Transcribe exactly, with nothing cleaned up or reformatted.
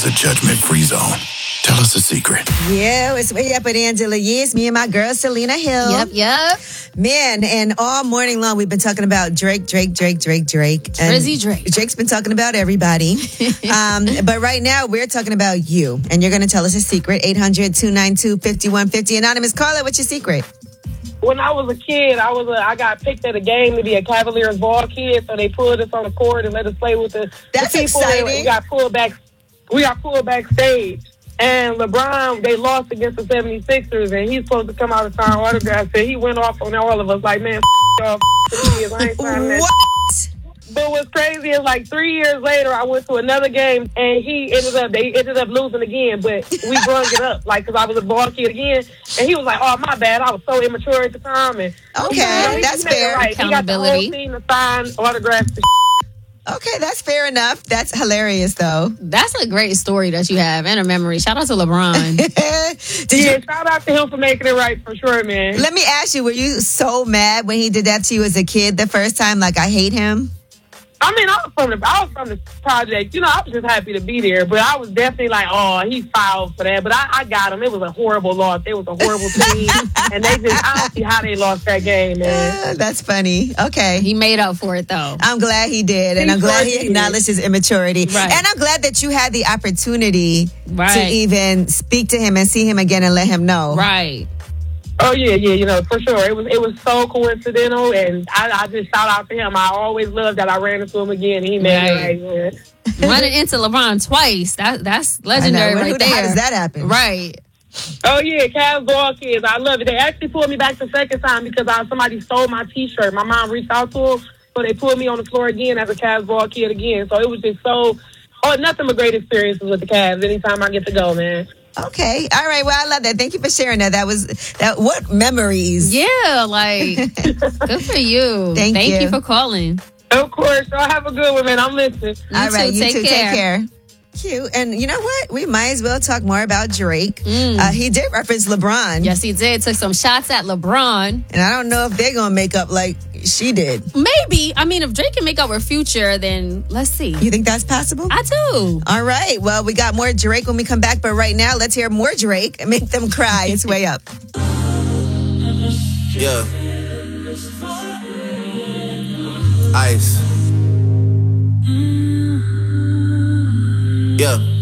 is a judgment-free zone. Tell us a secret. Yeah, it's Way Up with Angela Yee. It's me and my girl, Selena Hill. Yep, yep. Man, and all morning long, we've been talking about Drake, Drake, Drake, Drake, Drake. And Drizzy Drake. Drake's been talking about everybody. um, but right now, we're talking about you. And you're going to tell us a secret. eight hundred, two nine two, five one five zero. Anonymous caller, what's your secret? When I was a kid, I was a, I got picked at a game to be a Cavaliers ball kid, so they pulled us on the court and let us play with the, That's the people. exciting. We got pulled back. We got pulled backstage. And LeBron, they lost against the seventy-sixers, and he's supposed to come out and sign autographs. And he went off on all of us like, man, f*** y'all, f*** the kids. I ain't signing that. What? But what's crazy is like three years later, I went to another game, and he ended up, they ended up losing again. But we brung it up, like, because I was a ball kid again. And he was like, oh, my bad. I was so immature at the time. And Okay, you know, he- that's he made it fair. Right. He got the whole Accountability. team to sign autographs and Okay, that's fair enough. That's hilarious, though. That's a great story that you have and a memory. Shout out to LeBron. Did Yeah, you, shout out to him for making it right, for sure, man. let me ask you, were you so mad when he did that to you as a kid the first time? Like, I hate him? I mean, I was from the I was from the project. You know, I was just happy to be there. But I was definitely like, oh, he fouled for that. But I, I got him. It was a horrible loss. It was a horrible team. And they just, I don't see how they lost that game, man. Uh, that's funny. Okay. He made up for it, though. I'm glad he did, and He I'm glad sure he did. acknowledged his immaturity. Right. And I'm glad that you had the opportunity to Right. even speak to him and see him again and let him know. Right. Oh, yeah, yeah, you know, for sure. It was it was so coincidental. And I, I just shout out to him. I always loved that I ran into him again. And he made Right. it right, man. Running into LeBron twice. That That's I know. legendary Who right the- there. How does that happen? Right. Oh, yeah, Cavs ball kids. I love it. They actually pulled me back the second time because I, somebody stole my T-shirt. My mom reached out to them, so they pulled me on the floor again as a Cavs ball kid again. So it was just so, oh, nothing but great experiences with the Cavs anytime I get to go, man. Okay. All right. Well, I love that. Thank you for sharing that. That was that. What memories? Yeah, like, good for you. Thank Thank you. you for calling. Of course. Y'all have a good one, man. I'm listening. You All right. too. You Take too. care. Take care. Cute. And you know what? We might as well talk more about Drake. Mm. Uh, he did reference LeBron. Yes, he did. Took some shots at LeBron. And I don't know if they're going to make up like she did. Maybe. I mean, if Drake can make up with Future, then let's see. You think that's possible? I do. All right. Well, we got more Drake when we come back. But right now, let's hear more Drake and make them cry. It's Way Up. Yeah. Ice. Yeah.